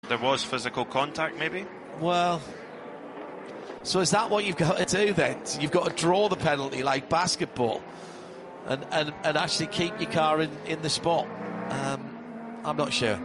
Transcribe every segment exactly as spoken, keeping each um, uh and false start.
there was physical contact, maybe? Well, so is that what you've got to do then? So you've got to draw the penalty like basketball and, and, and actually keep your car in, in the spot? Um, I'm not sure.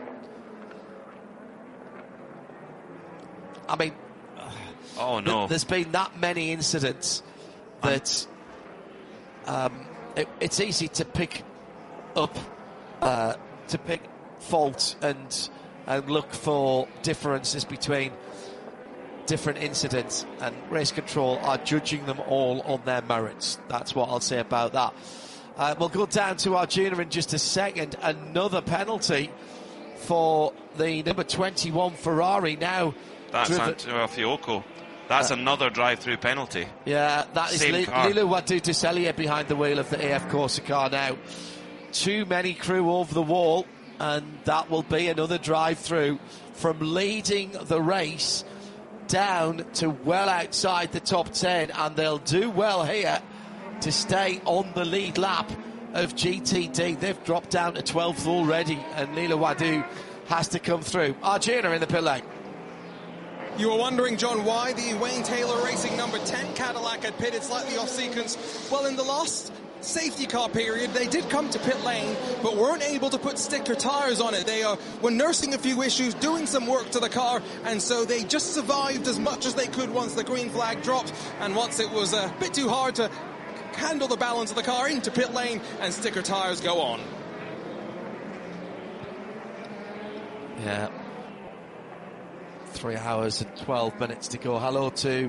I mean, oh no, th- there's been that many incidents that um, it, it's easy to pick up, uh, to pick fault and and look for differences between different incidents, and race control are judging them all on their merits. That's what I'll say about that. Uh, we'll go down to Arjuna in just a second. Another penalty for the number twenty-one Ferrari now. That's driven... Antonio Fiocco. That's uh, another drive-through penalty. Yeah, that is Li- Lilou Wadoux de Cellier behind the wheel of the A F Corsa car now. Too many crew over the wall, and that will be another drive-through from leading the race down to well outside the top ten, and they'll do well here to stay on the lead lap of G T D. They've dropped down to twelfth already, and Lilou Wadoux has to come through. Arjuna in the pit lane. You were wondering, John, why the Wayne Taylor Racing number ten Cadillac had pitted slightly off sequence. Well, in the last safety car period, they did come to pit lane, but weren't able to put sticker tyres on it. They uh, were nursing a few issues, doing some work to the car, and so they just survived as much as they could once the green flag dropped, and once it was a bit too hard to handle the balance of the car into pit lane, and sticker tyres go on. Yeah. Three hours and twelve minutes to go. Hello to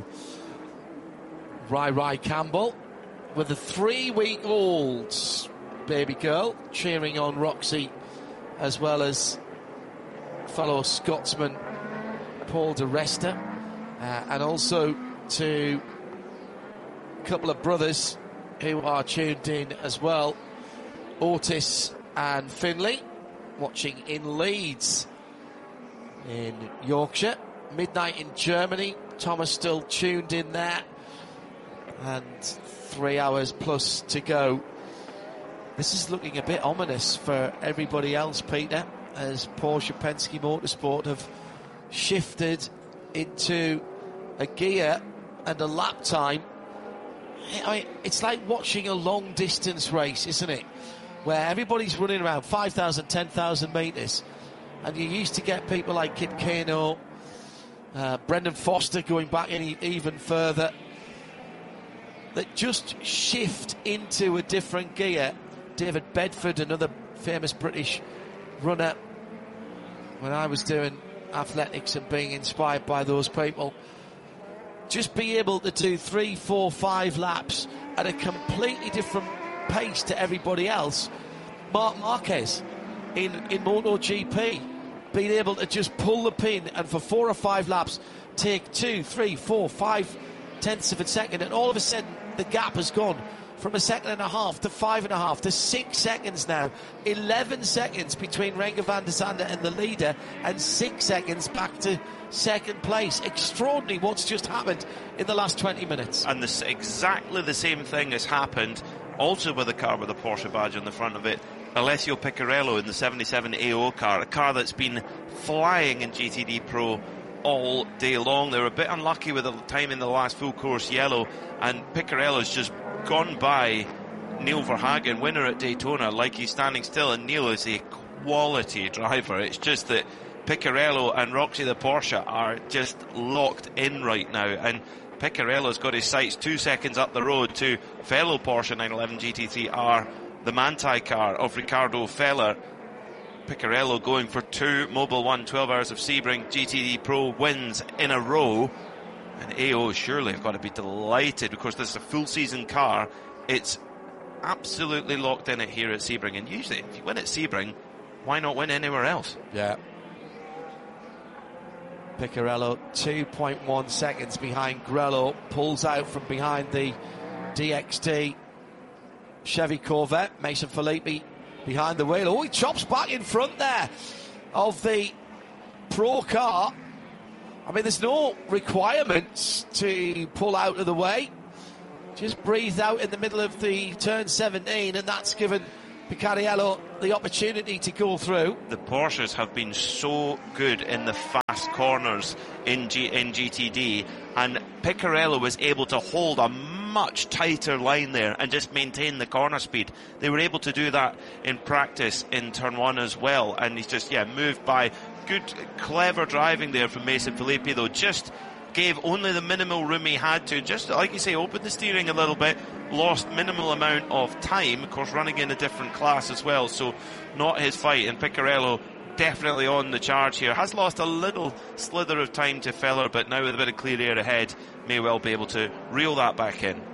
Rai Rai Campbell with a three-week-old baby girl cheering on Roxy, as well as fellow Scotsman Paul de Resta, uh, and also to a couple of brothers who are tuned in as well, Otis and Finley, watching in Leeds in Yorkshire. Midnight in Germany, Thomas still tuned in there, and three hours plus to go. This is looking a bit ominous for everybody else, Peter, as Porsche Penske Motorsport have shifted into a gear and a lap time. I mean, it's like watching a long distance race, isn't it, where everybody's running around five thousand, ten thousand metres, and you used to get people like Kip Keino, uh, Brendan Foster going back any, even further, that just shift into a different gear. David Bedford, another famous British runner, when I was doing athletics and being inspired by those people, just be able to do three, four, five laps at a completely different pace to everybody else. Marc Marquez in, in MotoGP, being able to just pull the pin and for four or five laps take two, three, four, five tenths of a second, and all of a sudden the gap has gone from a second and a half to five and a half to six seconds now. eleven seconds between Renger van der Zande and the leader, and six seconds back to second place. Extraordinary what's just happened in the last twenty minutes. And this, exactly the same thing has happened also with a car with a Porsche badge on the front of it. Alessio Piccarello in the seventy-seven A O car, a car that's been flying in G T D Pro all day long. They were a bit unlucky with the time in the last full course yellow, and Piccarello's just gone by Neil Verhagen, winner at Daytona, like he's standing still, and Neil is a quality driver. It's just that Piccarello and Roxy the Porsche are just locked in right now, and Piccarello's got his sights two seconds up the road to fellow Porsche nine eleven G T three R, the Manthey car of Ricardo Feller. Piccarello going for two Mobil one twelve Hours of Sebring G T D Pro wins in a row, and A O surely have got to be delighted because this is a full season car. It's absolutely locked in it here at Sebring, and usually if you win at Sebring, why not win anywhere else? Yeah. Piccarello two point one seconds behind Grello, pulls out from behind the D X T Chevy Corvette. Mason Filippi behind the wheel. Oh, he chops back in front there of the Pro car. I mean, there's no requirements to pull out of the way. Just breathed out in the middle of the turn seventeen, and that's given Picariello the opportunity to go through. The Porsches have been so good in the fast corners in, G- in G T D, and Picariello was able to hold a much tighter line there and just maintain the corner speed. They were able to do that in practice in turn one as well, and he's just, yeah, moved by good, clever driving there from Mason Filippi, though just gave only the minimal room he had to, just like you say, open the steering a little bit, lost minimal amount of time, of course running in a different class as well, so not his fight. And Picariello definitely on the charge here, has lost a little slither of time to Feller, but now with a bit of clear air ahead may well be able to reel that back in.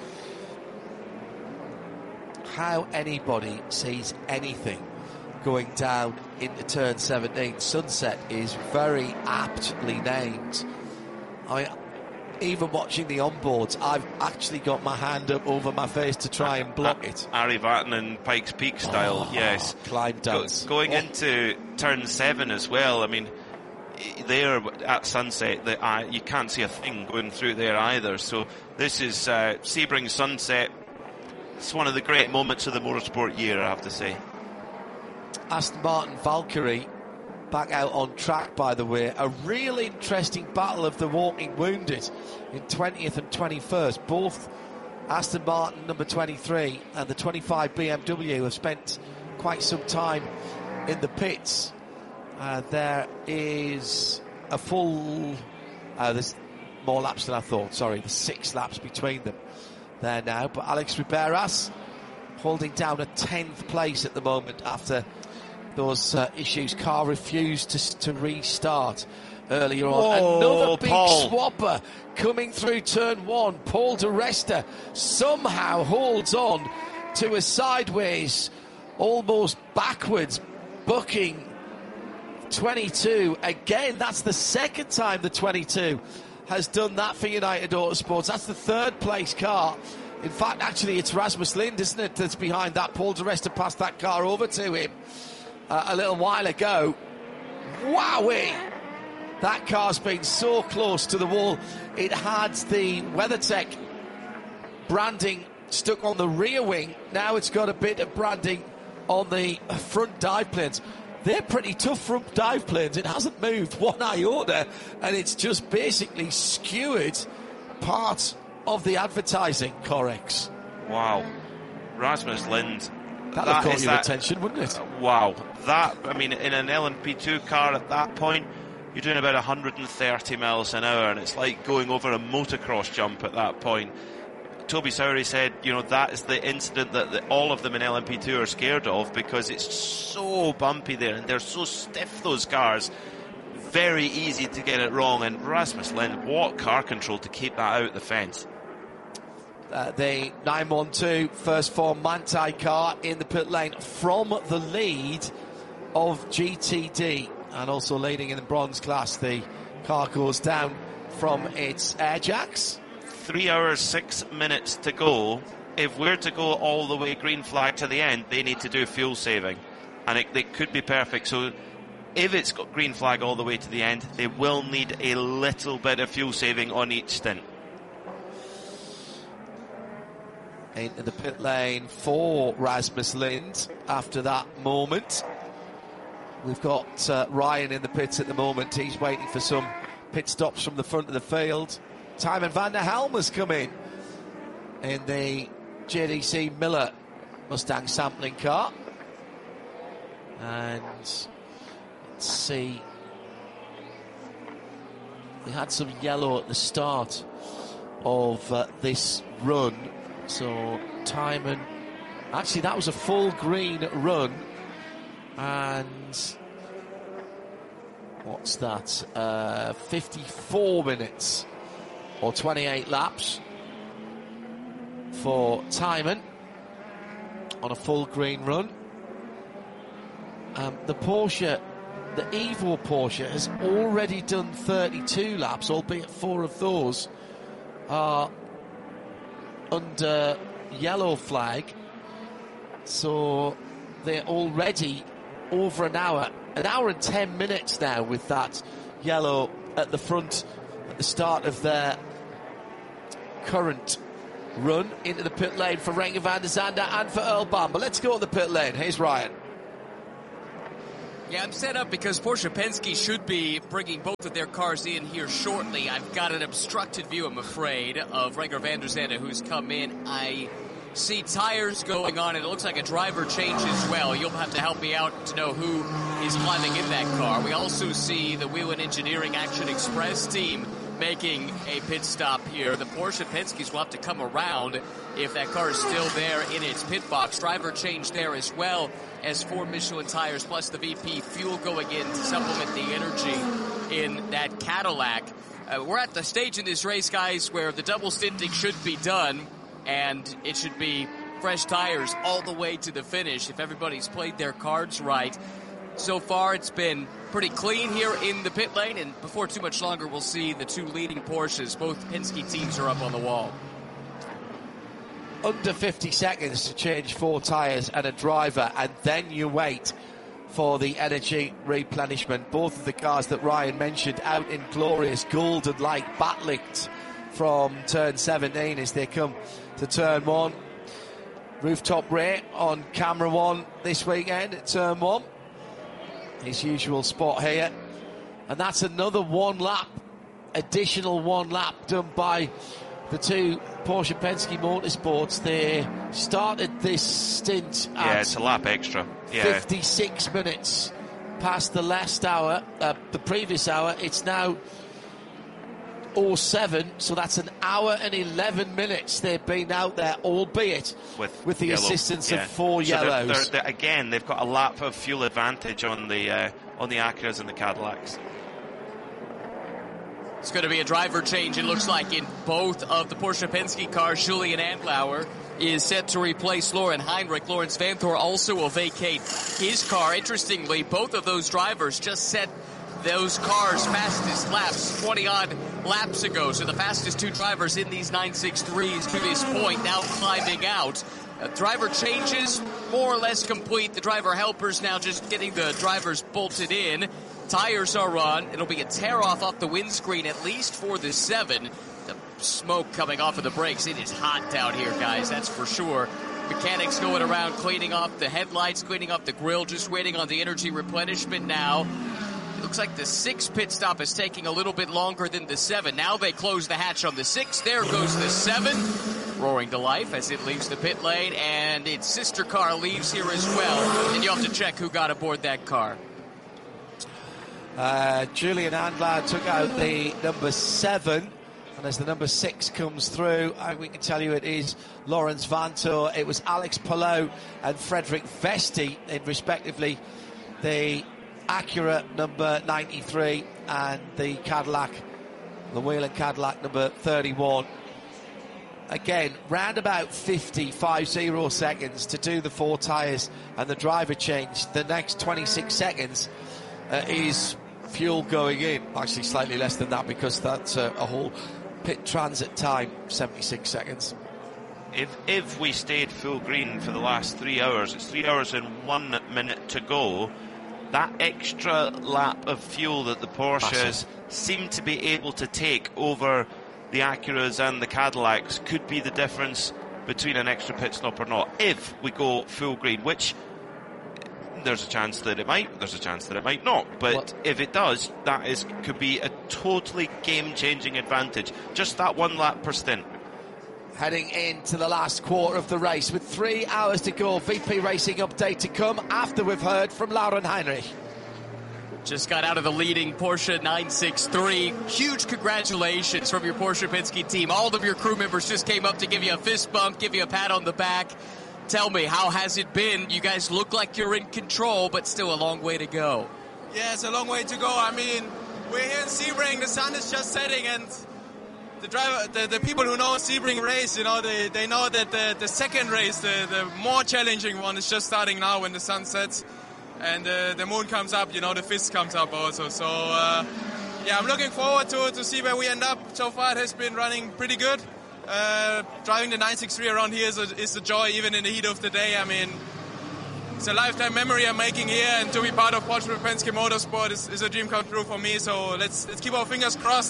How anybody sees anything going down into turn seventeen, Sunset is very aptly named. I mean, even watching the onboards, I've actually got my hand up over my face to try and block it. Ari Vatanen, Pikes Peak style, oh, yes. Climb dance. Go, going oh. into turn seven as well, I mean, there at Sunset, the, uh, you can't see a thing going through there either. So this is uh, Sebring Sunset. It's one of the great moments of the motorsport year, I have to say. Aston Martin Valkyrie back out on track, by the way. A real interesting battle of the walking wounded in twentieth and twenty-first. Both Aston Martin number twenty-three and the twenty-five B M W have spent quite some time in the pits. Uh, there is a full uh, there's more laps than I thought, sorry, there's six laps between them there now, but Alex Riberas holding down a tenth place at the moment after those uh, issues. Car refused to, to restart earlier on. Whoa, Another big Paul. swapper coming through turn one. Paul di Resta somehow holds on to a sideways, almost backwards bucking twenty-two. Again, that's the second time the twenty-two has done that for United Autosports. That's the third place car. In fact, actually, it's Rasmus Lind, isn't it, that's behind that. Paul di Resta passed that car over to him uh, a little while ago. Wowee! That car's been so close to the wall. It had the WeatherTech branding stuck on the rear wing. Now it's got a bit of branding on the front dive planes. They're pretty tough front dive planes. It hasn't moved one iota, and it's just basically skewered part of the advertising, Correx. Wow. Rasmus Lind. That'd have caught your that, attention, wouldn't it? Uh, wow. That, I mean, in an L M P two car at that point, you're doing about one hundred thirty miles an hour, and it's like going over a motocross jump at that point. Toby Sowery said, you know, that is the incident that the, all of them in L M P two are scared of, because it's so bumpy there and they're so stiff, those cars. Very easy to get it wrong. And Rasmus Lind, what car control to keep that out the fence. Uh, the nine one two first form Manthey car in the pit lane from the lead of G T D, and also leading in the bronze class. The car goes down from its air jacks. Three hours, six minutes to go. If we're to go all the way green flag to the end, they need to do fuel saving, and it, it could be perfect. So if it's got green flag all the way to the end, they will need a little bit of fuel saving on each stint. Into the pit lane for Rasmus Lind after that moment. We've got uh, Ryan in the pits at the moment. He's waiting for some pit stops from the front of the field. Tymon van der Helm has come in in the J D C Miller Mustang sampling car. And let's see. We had some yellow at the start of uh, this run. So Tymon, actually that was a full green run, and what's that, uh, fifty-four minutes or twenty-eight laps for Tymon on a full green run. Um, the Porsche, the Evo Porsche, has already done thirty-two laps, albeit four of those are under yellow flag, so they're already over an hour, an hour and ten minutes now with that yellow at the front at the start of their current run into the pit lane for Renger van der Zande and for Earl Bamber. Let's go to the pit lane. Here's Ryan. Yeah, I'm set up because Porsche Penske should be bringing both of their cars in here shortly. I've got an obstructed view, I'm afraid, of Renger van der Zande, who's come in. I see tires going on, and it looks like a driver change as well. You'll have to help me out to know who is climbing in that car. We also see the Whelen Engineering Action Express team making a pit stop here. The Porsche Penske's will have to come around if that car is still there in its pit box. Driver change there as well as four Michelin tires plus the V P fuel going in to supplement the energy in that Cadillac. Uh, we're at the stage in this race, guys, where the double stinting should be done, and it should be fresh tires all the way to the finish if everybody's played their cards right. So far, it's been pretty clean here in the pit lane, and before too much longer, we'll see the two leading Porsches. Both Penske teams are up on the wall. Under fifty seconds to change four tyres and a driver, and then you wait for the energy replenishment. Both of the cars that Ryan mentioned out in glorious golden light, backlit from turn seventeen as they come to turn one. Rooftop Ray on camera one this weekend at turn one. His usual spot here, and that's another one lap, additional one lap done by the two Porsche Penske Motorsports. They started this stint at yeah, it's a lap extra. Yeah. fifty-six minutes past the last hour, uh, the previous hour. It's now oh seven, so that's an hour and eleven minutes they've been out there, albeit with, with the yellow. assistance yeah. of four so yellows. They're, they're, they're, again, they've got a lap of fuel advantage on the uh, on the Acuras and the Cadillacs. It's going to be a driver change, it looks like, in both of the Porsche Penske cars. Julian Andlauer is set to replace Lauren Heinrich. Lawrence Vanthoor also will vacate his car. Interestingly, both of those drivers just set those cars' fastest laps twenty-odd laps ago. So the fastest two drivers in these nine sixty-threes to this point now climbing out. Uh, driver changes more or less complete. The driver helpers now just getting the drivers bolted in. Tires are on. It'll be a tear-off off the windscreen, at least for the seven. The smoke coming off of the brakes. It is hot down here, guys, that's for sure. Mechanics going around cleaning off the headlights, cleaning up the grille, just waiting on the energy replenishment now. It looks like the six pit stop is taking a little bit longer than the seven. Now they close the hatch on the six. There goes the seven, roaring to life as it leaves the pit lane, and its sister car leaves here as well. And you have to check who got aboard that car. Uh, Julian Andlauer took out the number seven, and as the number six comes through, uh, we can tell you it is Lawrence Vanthoor. It was Alex Palou and Frederick Vesti in respectively the Acura number ninety-three and the Cadillac, the Whelen Cadillac number thirty-one. Again, round about fifty, fifty seconds to do the four tyres and the driver change. The next twenty-six seconds uh, is fuel going in. Actually, slightly less than that because that's uh, a whole pit transit time, seventy-six seconds. If if we stayed full green for the last three hours, it's three hours and one minute to go. That extra lap of fuel that the Porsches seem to be able to take over the Acuras and the Cadillacs could be the difference between an extra pit stop or not, if we go full green, which there's a chance that it might, there's a chance that it might not, but what? If it does, that is could be a totally game-changing advantage. Just that one lap per stint. Heading into the last quarter of the race with three hours to go. V P Racing update to come after we've heard from Lauren Heinrich. Just got out of the leading Porsche nine sixty-three. Huge congratulations from your Porsche Penske team. All of your crew members just came up to give you a fist bump, give you a pat on the back. Tell me, how has it been? You guys look like you're in control, but still a long way to go. Yeah, it's a long way to go. I mean, we're here in Sebring, the sun is just setting, and the driver, the, the people who know Sebring race, you know, they, they know that the, the second race, the, the more challenging one, is just starting now when the sun sets and uh, the moon comes up, you know, the fist comes up also. So, uh, yeah, I'm looking forward to to see where we end up. So far, it has been running pretty good. Uh, driving the nine sixty-three around here is a, is a joy, even in the heat of the day. I mean, it's a lifetime memory I'm making here, and to be part of Porsche Penske Motorsport is, is a dream come true for me. So let's let's keep our fingers crossed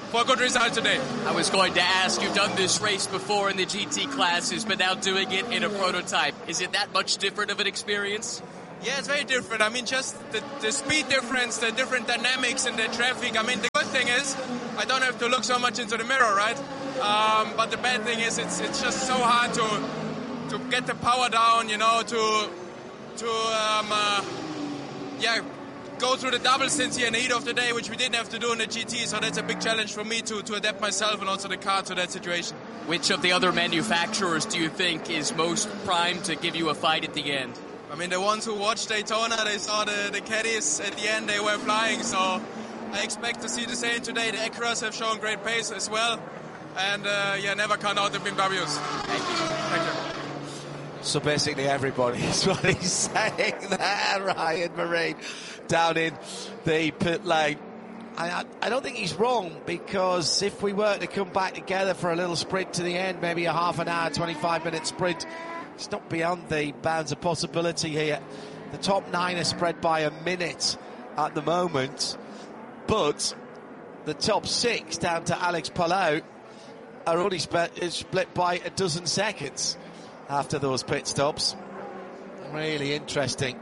for a good result today. I was going to ask, you've done this race before in the G T classes, but now doing it in a prototype. Is it that much different of an experience? Yeah, it's very different. I mean, just the, the speed difference, the different dynamics in the traffic. I mean, the good thing is I don't have to look so much into the mirror, right? Um, but the bad thing is it's it's just so hard to to get the power down, you know, to to um, uh, yeah go through the double stints here in the heat of the day, which we didn't have to do in the G T. So that's a big challenge for me to to adapt myself and also the car to that situation. Which of the other manufacturers do you think is most primed to give you a fight at the end? I mean, the ones who watched Daytona, they saw the, the caddies at the end, they were flying, so I expect to see the same today. The Acuras have shown great pace as well, and uh, yeah, never count out the B M Ws. Thank you. Thank you. So basically everybody is what he's saying there, Ryan Marine, down in the pit lane. I, I don't think he's wrong, because if we were to come back together for a little sprint to the end, maybe a half an hour, twenty-five minute sprint, it's not beyond the bounds of possibility here. The top nine are spread by a minute at the moment, but the top six, down to Alex Palou, are only sp- split by a dozen seconds after those pit stops. Really interesting.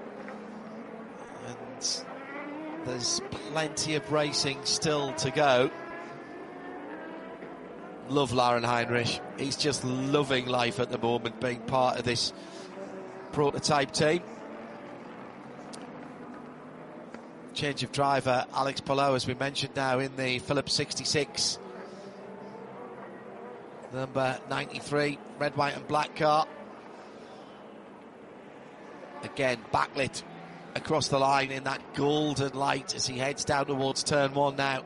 And there's plenty of racing still to go. Love Lauren Heinrich. He's just loving life at the moment, being part of this prototype team. Change of driver, Alex Palou, as we mentioned, now in the Phillips sixty-six. Number ninety-three, red, white and black car. Again, backlit across the line in that golden light as he heads down towards turn one now.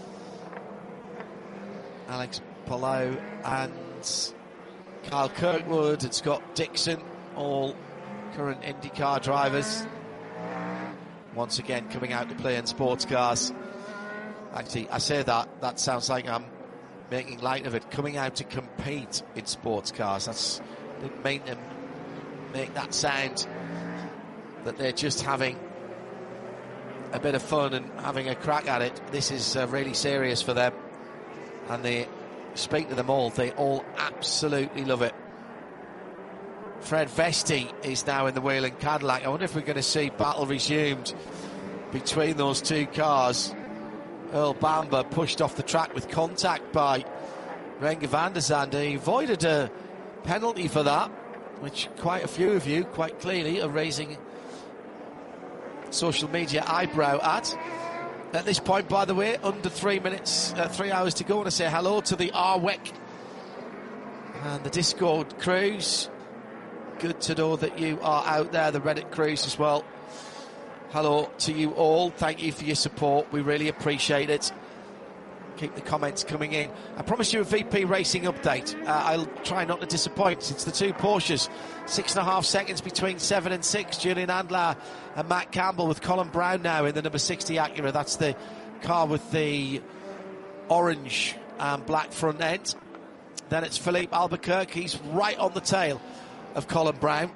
Alex Palou and Kyle Kirkwood and Scott Dixon, all current IndyCar drivers, once again coming out to play in sports cars. Actually, I say that, that sounds like I'm making light of it. Coming out to compete in sports cars. That's, didn't mean to make that sound, that they're just having a bit of fun and having a crack at it. This is uh, really serious for them, and they speak to them all, they all absolutely love it. Fred Vesti is now in the Whelen Cadillac. I wonder if we're going to see battle resumed between those two cars. Earl Bamber pushed off the track with contact by Renger van der Zande. He avoided a penalty for that, which quite a few of you quite clearly are raising social media eyebrow at. At this point, by the way, under three minutes, uh, three hours to go. I want to say hello to the R W E C and the Discord crews. Good to know that you are out there, the Reddit crews as well. Hello to you all. Thank you for your support. We really appreciate it. Keep the comments coming in. I promise you a V P Racing update. Uh, I'll try not to disappoint. It's the two Porsches. Six and a half seconds between seven and six. Julian Andlar and Matt Campbell, with Colin Brown now in the number sixty Acura. That's the car with the orange and black front end. Then it's Philippe Albuquerque. He's right on the tail of Colin Brown.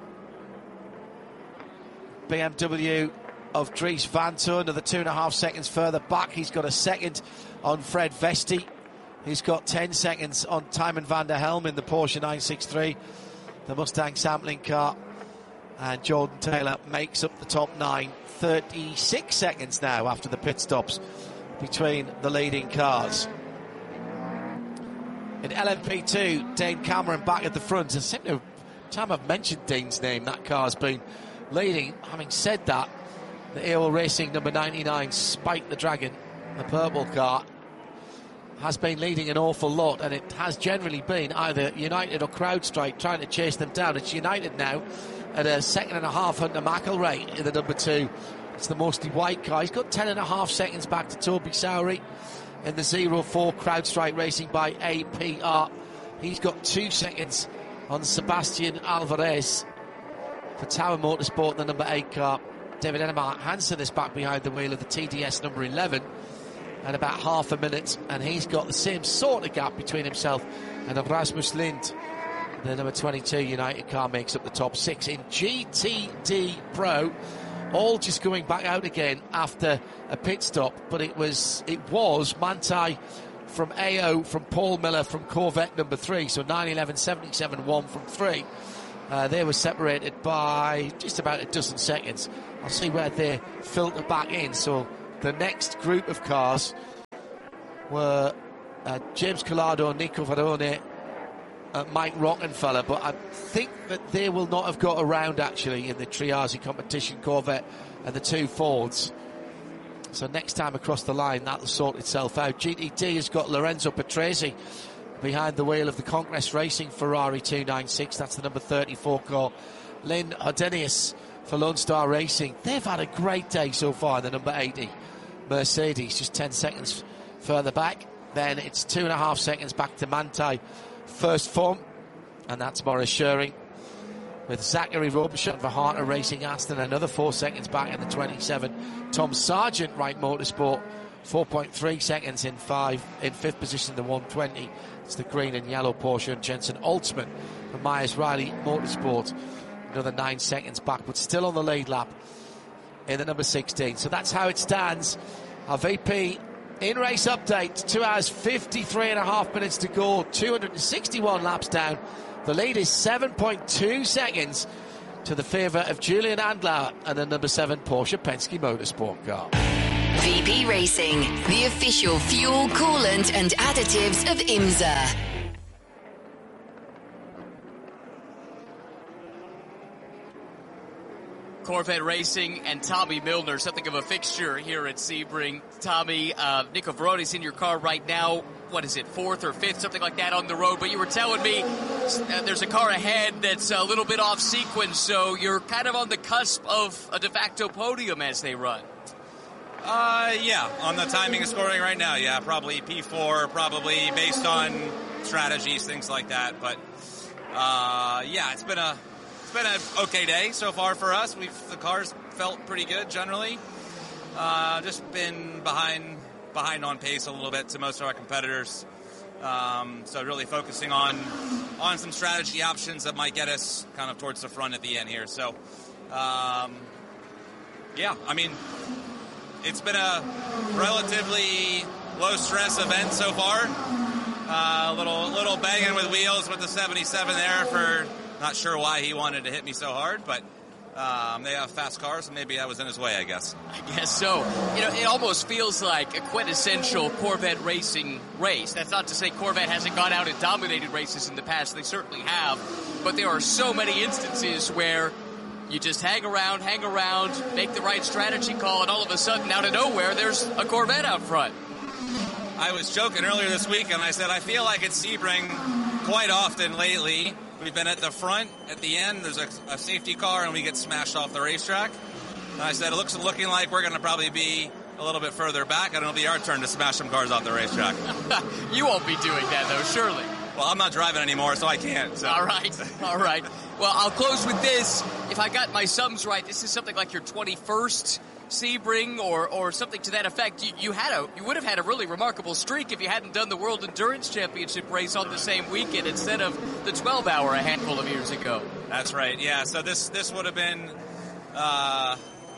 B M W of Dries Van Toor, another two and a half seconds further back. He's got a second on Fred Vesti. He's got ten seconds on Tymon van der Helm in the Porsche nine sixty-three, the Mustang sampling car. And Jordan Taylor makes up the top nine. thirty-six seconds now after the pit stops between the leading cars. In L M P two, Dane Cameron back at the front. And simply, every time I've mentioned Dane's name, that car's been leading. Having said that, the A O L Racing number ninety-nine, Spike the Dragon, the purple car, has been leading an awful lot, and it has generally been either United or CrowdStrike trying to chase them down. It's United now at a second and a half under McElrea in the number two. It's the mostly white car. He's got ten and a half seconds back to Toby Sowery in the zero four CrowdStrike Racing by A P R. He's got two seconds on Sebastian Alvarez for Tower Motorsport, the number eight car. David Enemark Hansen is back behind the wheel of the T D S number eleven at about half a minute, and he's got the same sort of gap between himself and Rasmus Lind. The number twenty-two United car makes up the top six. In G T D Pro, all just going back out again after a pit stop, but it was it was Manthey from A O, from Paul Miller, from Corvette number three. So nine eleven, seventy-seven one from three. Uh, they were separated by just about a dozen seconds. I'll see where they filter back in. So the next group of cars were uh, James Collado, Nico Varone, uh, Mike Rockenfeller, but I think that they will not have got around actually in the Triazi competition, Corvette and the two Fords. So next time across the line, that'll sort itself out. G T D has got Lorenzo Patrese behind the wheel of the Conquest Racing Ferrari two ninety-six. That's the number thirty-four car. Lynn Hodenius for Lone Star Racing. They've had a great day so far, the number eighty Mercedes, just ten seconds further back. Then it's two and a half seconds back to Manthey, first form, and that's Maurice Schering. With Zachary Robichon for Harter Racing Aston, another four seconds back in the twenty-seven. Tom Sargent, Wright Motorsport, four point three seconds in five, in fifth position, the one twenty. It's the green and yellow Porsche. And Jensen Altzman for Myers Riley Motorsport, another nine seconds back, but still on the lead lap in the number sixteen. So that's how it stands. Our V P in race update, two hours fifty-three and a half minutes to go, two hundred sixty-one laps down. The lead is seven point two seconds to the favour of Julian Andlauer and the number seven Porsche Penske Motorsport car. V P Racing, the official fuel, coolant and additives of IMSA. Corvette Racing and Tommy Milner, something of a fixture here at Sebring. Tommy, uh, Nico Verone's in your car right now. What is it, fourth or fifth, something like that on the road? But you were telling me uh, there's a car ahead that's a little bit off sequence, so you're kind of on the cusp of a de facto podium as they run. Uh, yeah, on the timing of scoring right now, yeah, probably P four, probably based on strategies, things like that. But uh, yeah, it's been a it's been an okay day so far for us. We've the cars felt pretty good generally. Uh, just been behind behind on pace a little bit to most of our competitors. Um, so really focusing on on some strategy options that might get us kind of towards the front at the end here. So um, yeah, I mean, it's been a relatively low-stress event so far. A uh, little little banging with wheels with the seventy-seven there for not sure why he wanted to hit me so hard, but um, they have fast cars, so maybe I was in his way, I guess. I guess so. You know, it almost feels like a quintessential Corvette racing race. That's not to say Corvette hasn't gone out and dominated races in the past. They certainly have. But there are so many instances where you just hang around, hang around, make the right strategy call, and all of a sudden, out of nowhere, there's a Corvette out front. I was joking earlier this week, and I said I feel like at Sebring quite often lately, we've been at the front, at the end, there's a, a safety car, and we get smashed off the racetrack. And I said it looks looking like we're going to probably be a little bit further back, and it'll be our turn to smash some cars off the racetrack. You won't be doing that, though, surely. Well, I'm not driving anymore, so I can't. So. All right, all right. Well, I'll close with this. If I got my sums right, this is something like your twenty-first Sebring or or something to that effect. You, you had a you would have had a really remarkable streak if you hadn't done the World Endurance Championship race on the same weekend instead of the twelve hour a handful of years ago. That's right. Yeah. So this this would have been. Uh,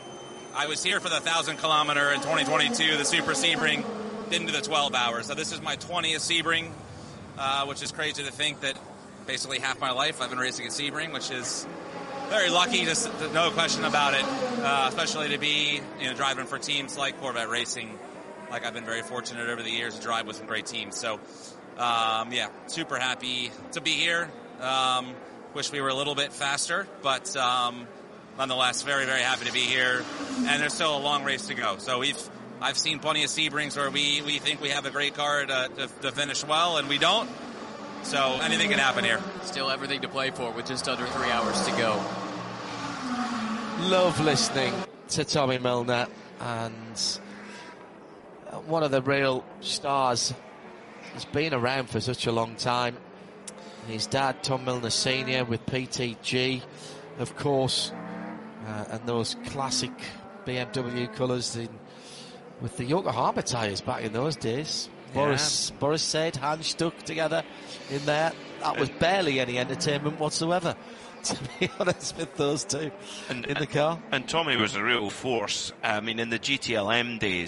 I was here for the thousand kilometer in twenty twenty-two. The Super Sebring didn't do the twelve hours. So this is my twentieth Sebring. Uh, which is crazy to think that basically half my life I've been racing at Sebring, which is very lucky, just no question about it, uh, especially to be you know driving for teams like Corvette Racing. Like I've been very fortunate over the years to drive with some great teams. So, um, yeah, super happy to be here. Um, wish we were a little bit faster, but um, nonetheless, very, very happy to be here. And there's still a long race to go. So we've I've seen plenty of Sebrings where we, we think we have a great car to, to, to finish well, and we don't. So anything can happen here. Still everything to play for with just under three hours to go. Love listening to Tommy Milner, and one of the real stars. He's been around for such a long time. His dad, Tom Milner Senior, with P T G, of course, uh, and those classic B M W colours in with the Yokohama tyres back in those days. Yeah. Boris Boris said, hands stuck together in there. That was barely any entertainment whatsoever, to be honest, with those two and, in the car. And Tommy was a real force. I mean, in the G T L M days,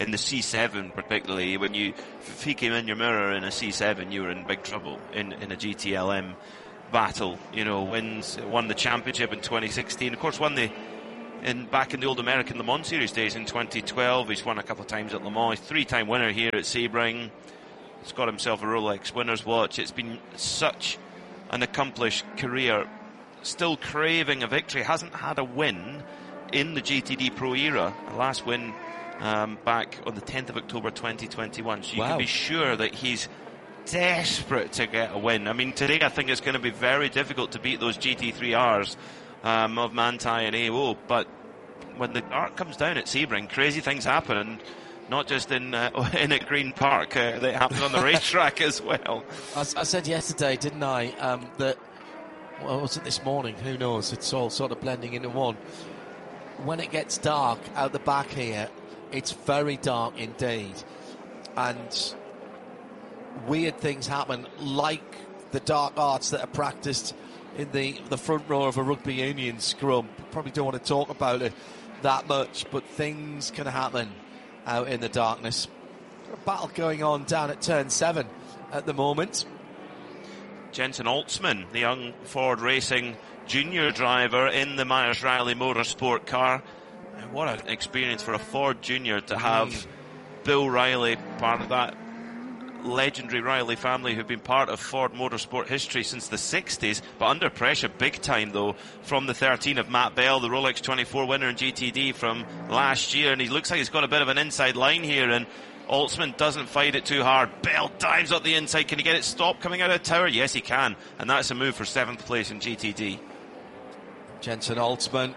in the C seven particularly. When you, if he came in your mirror in a C seven, you were in big trouble in, in a G T L M battle. You know, wins, won the championship in twenty sixteen. Of course, won the in back in the old American Le Mans Series days in twenty twelve. He's won a couple of times at Le Mans. Three-time winner here at Sebring. He's got himself a Rolex winner's watch. It's been such an accomplished career. Still craving a victory. Hasn't had a win in the G T D Pro era. The last win um, back on the tenth of October twenty twenty-one. So you Wow. can be sure that he's desperate to get a win. I mean, today I think it's going to be very difficult to beat those G T three Rs um, of Manthey and A O. But when the arc comes down at Sebring, crazy things happen, and not just in uh, in at Green Park. Uh, they happen on the racetrack as well. I, I said yesterday, didn't I, um, that, well, was it this morning? Who knows? It's all sort of blending into one. When it gets dark out the back here, it's very dark indeed. And weird things happen, like the dark arts that are practiced in the, the front row of a rugby union scrum. Probably don't want to talk about it that much, but things can happen out in the darkness. A battle going on down at turn seven at the moment. Jensen Altsman, the young Ford Racing junior driver in the Myers Riley Motorsport car. What an experience for a Ford junior to have mm. Bill Riley, part of that legendary Riley family who've been part of Ford Motorsport history since the sixties, but under pressure big time though from the thirteen of Matt Bell, the Rolex twenty-four winner in G T D from last year, and he looks like he's got a bit of an inside line here, and Altsman doesn't fight it too hard. Bell dives up the inside. Can he get it stopped coming out of tower? Yes, he can, and that's a move for seventh place in G T D. Jensen Altsman,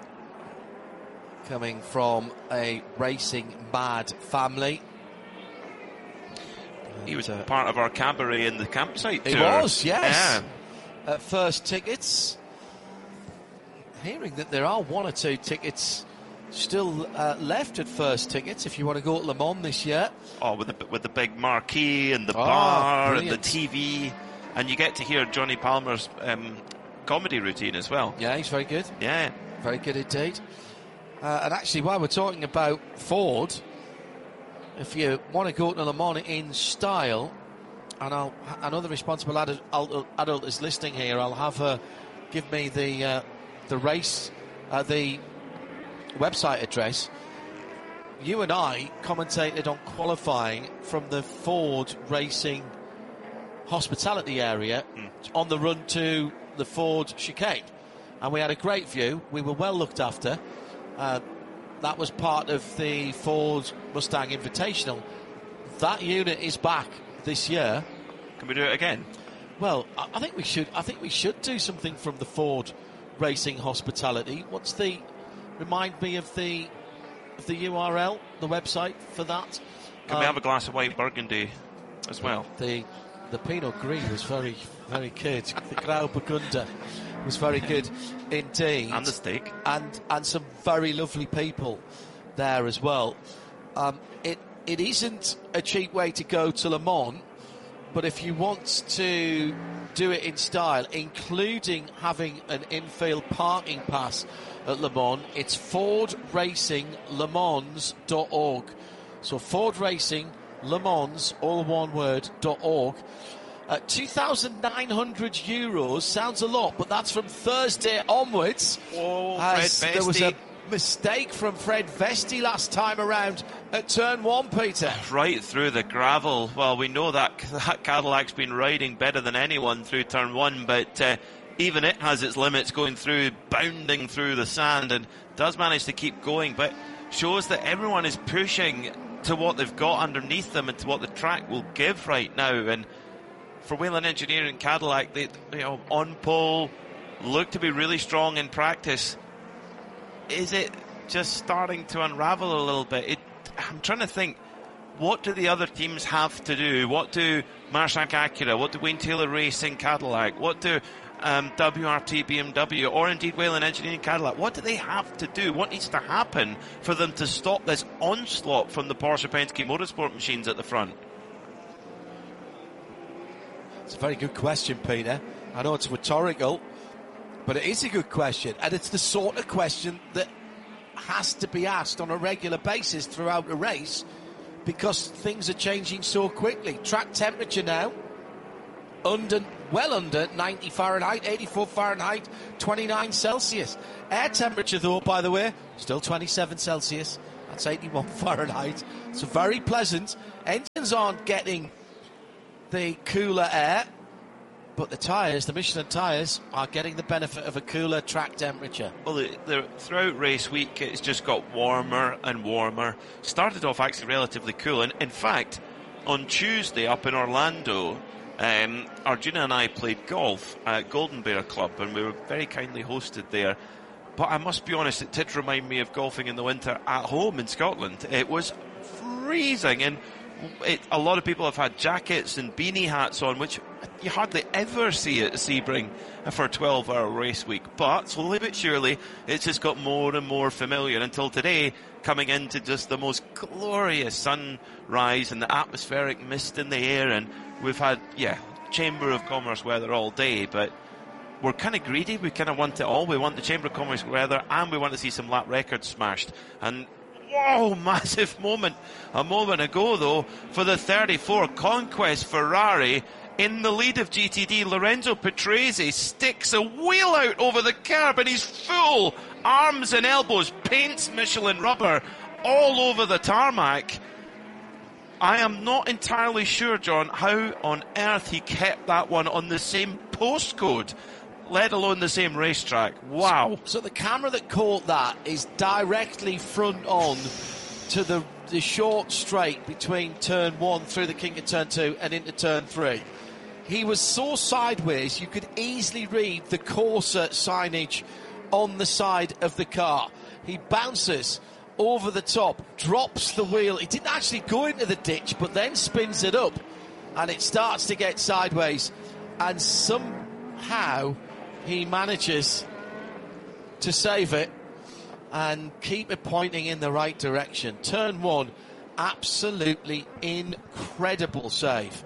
coming from a racing mad family. He was uh, part of our cabaret in the campsite tour. He was, yes. Yeah. At first tickets. Hearing that there are one or two tickets still uh, left at first tickets if you want to go to Le Mans this year. Oh, with the with the big marquee and the oh, bar brilliant. and the T V, and you get to hear Johnny Palmer's um, comedy routine as well. Yeah, he's very good. Yeah, very good indeed. Uh, and actually, while we're talking about Ford, if you want to go to Le Mans in style, and I'll, another responsible adult, adult, adult is listening here, I'll have her give me the uh, the race, uh, the website address. You and I commentated on qualifying from the Ford Racing hospitality area mm. on the run to the Ford chicane, and we had a great view. We were well looked after. Uh, that was part of the Ford Mustang Invitational. That unit is back this year. Can we do it again? Well, I, I think we should. I think we should do something from the Ford Racing hospitality. What's the? Remind me of the of the U R L, the website for that. Can um, we have a glass of white Burgundy as well? The the Pinot Gris was very very good. The Grauburgunder was very good indeed. And the steak. And and some very lovely people there as well. Um, it it isn't a cheap way to go to Le Mans, but if you want to do it in style, including having an infield parking pass at Le Mans, it's Ford Racing Le Mans dot org. So Ford Racing Le Mans, all one word, .org. Uh, two thousand nine hundred euros sounds a lot, but that's from Thursday onwards. Oh, Fred Vesti. There was a mistake from Fred Vesti last time around at turn one, Peter. Right through the gravel. Well, we know that, that Cadillac's been riding better than anyone through turn one, but uh, even it has its limits going through, bounding through the sand, and does manage to keep going, but shows that everyone is pushing to what they've got underneath them and to what the track will give right now. And for Whelen Engineering Cadillac, they, you know, on pole, look to be really strong in practice. Is it just starting to unravel a little bit? It, I'm trying to think, what do the other teams have to do? What do Marshak Acura, what do Wayne Taylor Racing Cadillac, what do um, W R T B M W, or indeed Whelen Engineering Cadillac, what do they have to do? What needs to happen for them to stop this onslaught from the Porsche Penske Motorsport machines at the front? It's a very good question, Peter. I know it's rhetorical, but it is a good question, and it's the sort of question that has to be asked on a regular basis throughout a race because things are changing so quickly. Track temperature now, under, well under ninety Fahrenheit, eighty-four Fahrenheit, twenty-nine Celsius. Air temperature, though, by the way, still twenty-seven Celsius. That's eighty-one Fahrenheit. So very pleasant. Engines aren't getting the cooler air, but the tyres, the Michelin tyres, are getting the benefit of a cooler track temperature. Well, the, the, throughout race week, it's just got warmer and warmer. Started off actually relatively cool. And in fact, on Tuesday up in Orlando, um, Arjuna and I played golf at Golden Bear Club, and we were very kindly hosted there. But I must be honest, it did remind me of golfing in the winter at home in Scotland. It was freezing, and it, a lot of people have had jackets and beanie hats on, which you hardly ever see at Sebring for a twelve-hour race week. But slowly but surely, it's just got more and more familiar until today, coming into just the most glorious sunrise and the atmospheric mist in the air. And we've had, yeah, Chamber of Commerce weather all day, but we're kind of greedy. We kind of want it all. We want the Chamber of Commerce weather, and we want to see some lap records smashed. And whoa, massive moment a moment ago, though, for the thirty-four Conquest Ferrari. In the lead of G T D, Lorenzo Patrese sticks a wheel out over the curb, and he's full arms and elbows, paints Michelin rubber all over the tarmac. I am not entirely sure, John, how on earth he kept that one on the same postcode, let alone the same racetrack. Wow. So, so the camera that caught that is directly front on to the, the short straight between turn one through the kink of turn two and into turn three. He was so sideways you could easily read the Corsa signage on the side of the car. He bounces over the top, drops the wheel. He didn't actually go into the ditch, but then spins it up, and it starts to get sideways, and somehow he manages to save it and keep it pointing in the right direction. Turn one, absolutely incredible save.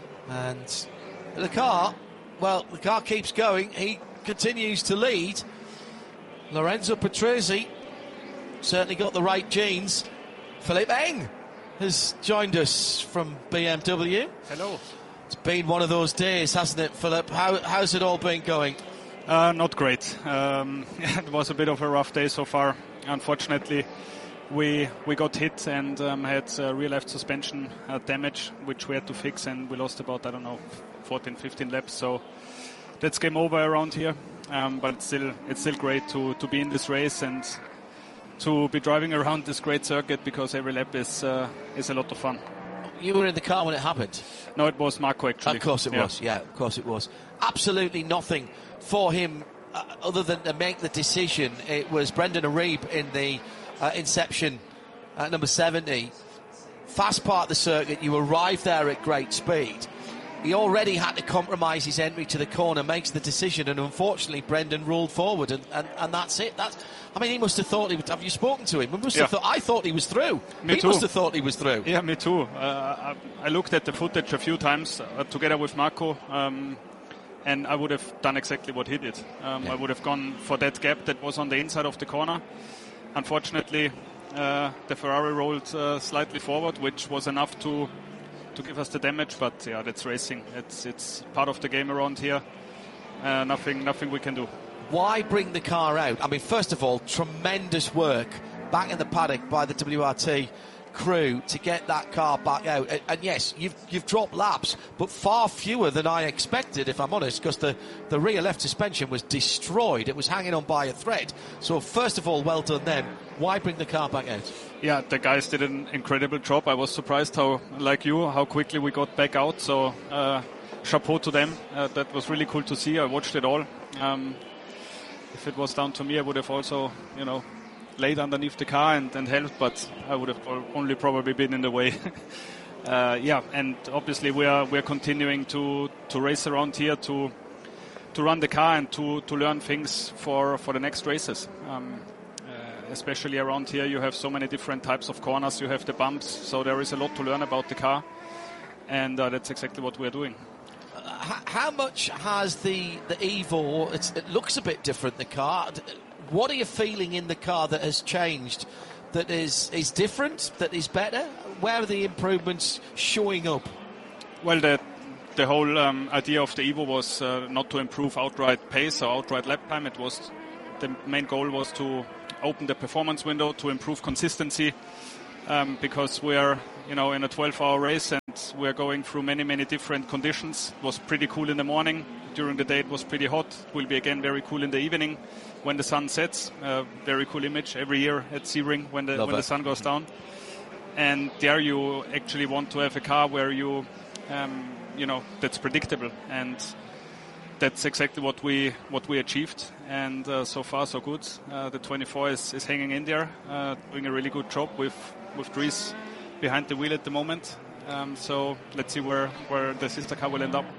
And the car, well, the car keeps going. He continues to lead. Lorenzo Patrese certainly got the right genes. Philipp Eng has joined us from B M W. Hello. It's been one of those days, hasn't it, Philipp? How, how's it all been going? Uh, not great. Um, it was a bit of a rough day so far. Unfortunately, we we got hit and um, had uh, rear left suspension uh, damage, which we had to fix, and we lost about, I don't know, fourteen, fifteen laps. So that's game over around here. Um, but it's still it's still great to, to be in this race and to be driving around this great circuit, because every lap is uh, is a lot of fun. You were in the car when it happened? No, it was Marco, actually. Of course it yeah. was, yeah, of course it was. Absolutely nothing for him uh, other than to make the decision. It was Brendan Arieb in the uh, Inception at number seventy. Fast part of the circuit, you arrive there at great speed. He already had to compromise his entry to the corner, makes the decision, and unfortunately Brendan rolled forward, and, and, and that's it. That's, I mean, he must have thought he was... Have you spoken to him? He must yeah. have thought, I thought he was through. Me he too. must have thought he was through. Yeah, me too. Uh, I, I looked at the footage a few times uh, together with Marco, um, and I would have done exactly what he did. Um, yeah. I would have gone for that gap that was on the inside of the corner. Unfortunately, uh, the Ferrari rolled uh, slightly forward, which was enough to... to give us the damage, but yeah, that's racing. It's it's part of the game around here. Uh, nothing nothing we can do. Why bring the car out? I mean, first of all, tremendous work back in the paddock by the W R T crew to get that car back out. And, and yes, you've you've dropped laps, but far fewer than I expected, if I'm honest, because the, the rear left suspension was destroyed. It was hanging on by a thread. So first of all, well done them. Why bring the car back out? Yeah, the guys did an incredible job. I was surprised how, like you, how quickly we got back out. So uh, chapeau to them. Uh, that was really cool to see. I watched it all. Um, if it was down to me, I would have also, you know, laid underneath the car and, and helped, but I would have only probably been in the way. uh, yeah, and obviously we are we are continuing to, to race around here to to run the car and to, to learn things for, for the next races. Um, Especially around here, you have so many different types of corners, you have the bumps, so there is a lot to learn about the car, and uh, that's exactly what we're doing. Uh, how much has the, the Evo, it's, it looks a bit different, the car, What are you feeling in the car that has changed, that is, is different, that is better? Where are the improvements showing up? Well, the, the whole um, idea of the Evo was uh, not to improve outright pace or outright lap time. It was the main goal was to open the performance window, to improve consistency, um, because we're you know in a twelve-hour race and we're going through many many different conditions. It was pretty cool in the morning. During the day it was pretty hot. It will be again very cool in the evening when the sun sets. Uh, very cool image every year at Sebring when the Love when it. the sun goes down. And there you actually want to have a car where you um, you know that's predictable, and that's exactly what we what we achieved. And uh, so far so good. Uh, the twenty-four is, is hanging in there, uh, doing a really good job with with Dries behind the wheel at the moment. Um, so let's see where where the sister car will end up.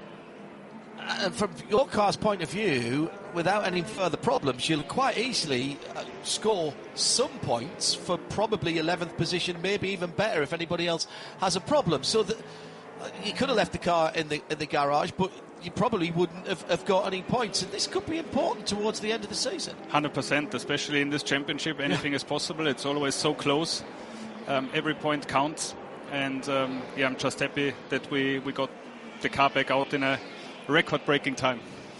Uh, from your car's point of view, without any further problems, you'll quite easily uh, score some points for probably eleventh position, maybe even better if anybody else has a problem. So that uh, you could have left the car in the in the garage, but you probably wouldn't have, have got any points. And this could be important towards the end of the season. one hundred percent, especially in this championship. Anything yeah. is possible. It's always so close. Um, every point counts. And um, yeah, I'm just happy that we, we got the car back out in a record-breaking time.